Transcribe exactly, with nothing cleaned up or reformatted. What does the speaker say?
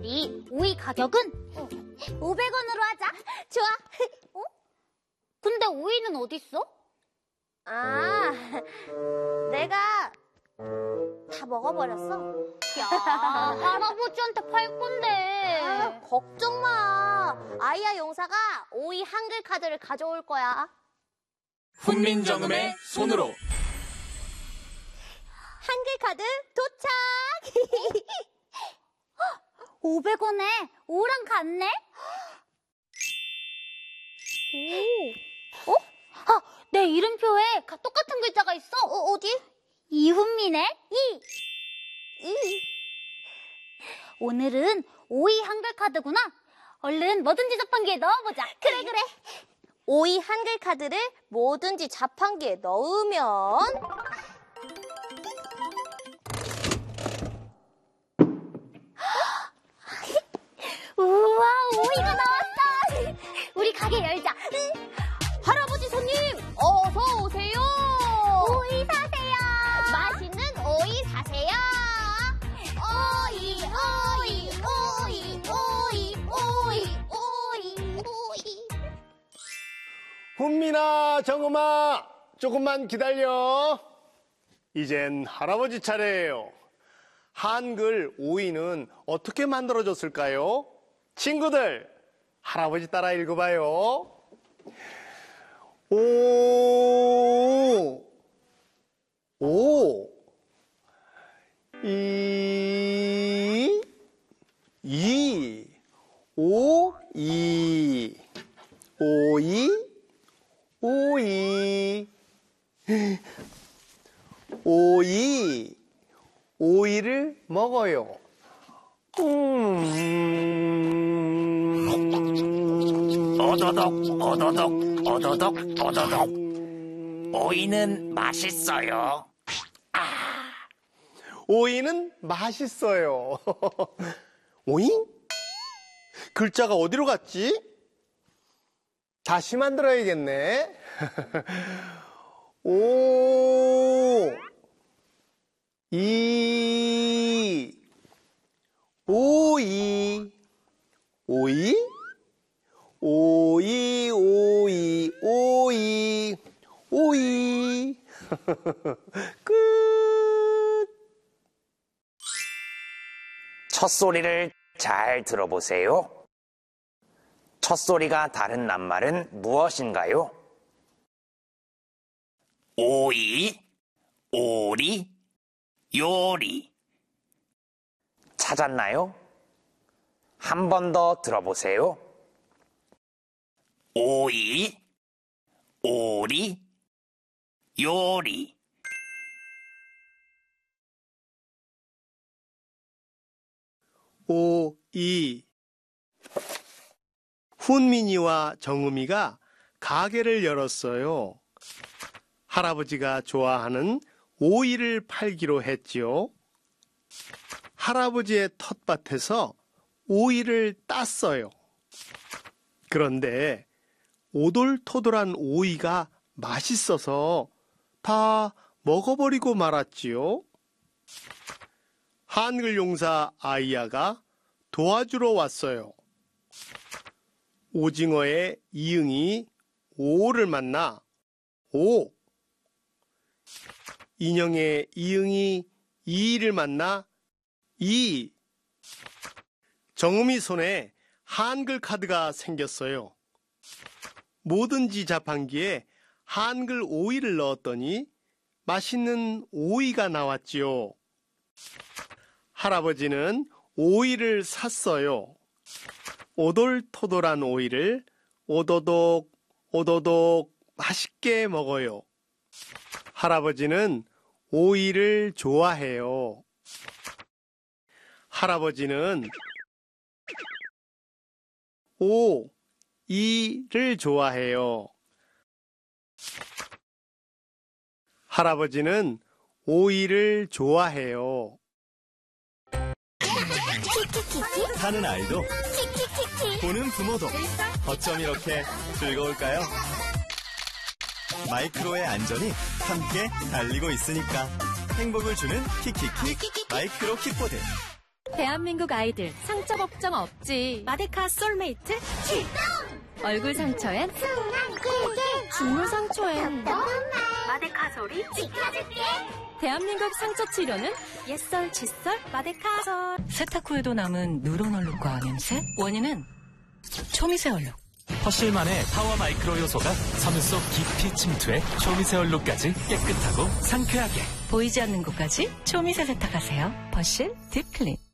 우리 오이 가격은 오백 원으로 하자. 좋아. 어? 근데 오이는 어딨어? 아, 내가 다 먹어버렸어. 야, 할아버지한테 팔 건데. 아, 걱정 마. 아이야 용사가 오이 한글 카드를 가져올 거야. 훈민정음의 손으로 한글 카드 도착. 오백 원에 오랑 같네? 오. 어? 아, 내 이름표에 똑같은 글자가 있어. 어, 어디? 이훈미네? 이. 이. 오늘은 오이 한글 카드구나. 얼른 뭐든지 자판기에 넣어보자. 그래, 그래. 오이 한글 카드를 뭐든지 자판기에 넣으면 우와, 오이가 나왔어. 우리 가게 열자. 할아버지 손님 어서 오세요. 오이 사세요. 맛있는 오이 사세요. 오이 오이 오이 오이 오이 오이 오이. 훈민아, 정음아, 조금만 기다려. 이젠 할아버지 차례예요. 한글 오이는 어떻게 만들어졌을까요? 친구들, 할아버지 따라 읽어봐요. 오, 오, 이, 이, 오, 이, 오이, 오이, 오이, 오이를 먹어요. 음. 어더덕 어더덕 어더덕 어더덕. 오이는 맛있어요. 오이는 맛있어요. 오이? 글자가 어디로 갔지? 다시 만들어야겠네. 오, 이, 오이, 오이, 오이, 오이, 오이, 오이. 끝. 첫 소리를 잘 들어보세요. 첫 소리가 다른 낱말은 무엇인가요? 오이, 오리, 요리. 찾았나요? 한 번 더 들어보세요. 오이, 오리, 요리. 오이. 훈민이와 정음이가 가게를 열었어요. 할아버지가 좋아하는 오이를 팔기로 했지요. 할아버지의 텃밭에서 오이를 땄어요. 그런데 오돌토돌한 오이가 맛있어서 다 먹어버리고 말았지요. 한글 용사 아이야가 도와주러 왔어요. 오징어의 이응이 오를 만나 오, 인형의 이응이 이를 만나 이. 정음이 손에 한글 카드가 생겼어요. 뭐든지 자판기에 한글 오이를 넣었더니 맛있는 오이가 나왔지요. 할아버지는 오이를 샀어요. 오돌토돌한 오이를 오도독 오도독 맛있게 먹어요. 할아버지는 오이를 좋아해요. 할아버지는 오, 이를 좋아해요. 할아버지는 오이를 좋아해요. 하는 아이도 보는 부모도 어쩜 이렇게 즐거울까요? 마이크로의 안전이 함께 달리고 있으니까 행복을 주는 키키키 마이크로 킥보드. 대한민국 아이들 상처 걱정 없지. 마데카 솔메이트 출동! 얼굴 상처엔 중물 상처엔 마데카 소리 지켜줄게. 대한민국 상처 치료는 옛설 칫솔 마데카솔. 세탁 후에도 남은 누런 얼룩과 냄새? 원인은 초미세 얼룩. 퍼실만의 파워 마이크로 요소가 섬유 속 깊이 침투해 초미세 얼룩까지 깨끗하고 상쾌하게. 보이지 않는 곳까지 초미세 세탁하세요. 퍼실 딥클린.